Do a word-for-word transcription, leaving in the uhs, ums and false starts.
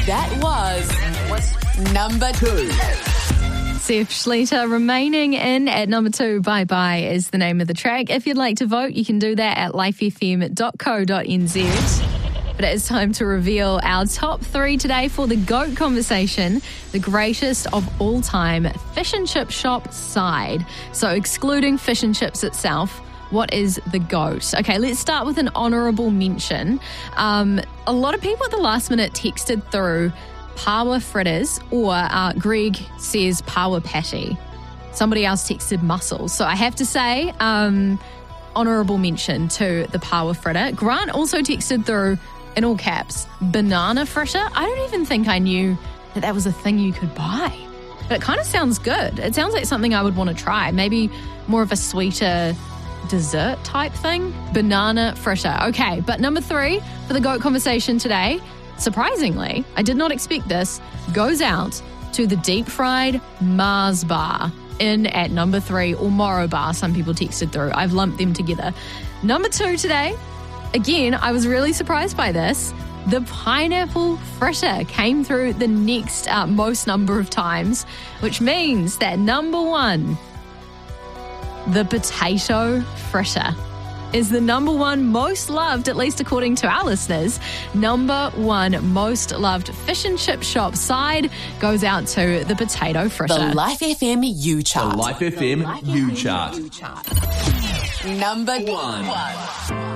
That was number two. Seth Schleter remaining in at number two. Bye Bye is the name of the track. If you'd like to vote, you can do that at life f m dot co dot n z. But it is time to reveal our top three today for the GOAT conversation, the greatest of all time fish and chip shop side. So excluding fish and chips itself, what is the GOAT? Okay, let's start with an honourable mention. Um, a lot of people at the last minute texted through Power fritters, or uh, Greg says power patty. Somebody else texted mussels. So I have to say, um, honourable mention to the power fritter. Grant also texted through, in all caps, banana fritter. I don't even think I knew that that was a thing you could buy. But it kind of sounds good. It sounds like something I would want to try. Maybe more of a sweeter dessert type thing. Banana fritter. Okay, but number three for the GOAT conversation today, surprisingly, I did not expect this, goes out to the deep fried Mars bar in at number three, or Morrow bar, some people texted through. I've lumped them together. Number two today, again, I was really surprised by this. The pineapple fritter came through the next uh, most number of times, which means that number one, the potato fritter, is the number one most loved, at least according to our listeners. Number one most loved fish and chip shop side goes out to the potato fritter. The Life F M U chart. The Life F M U chart. Number one.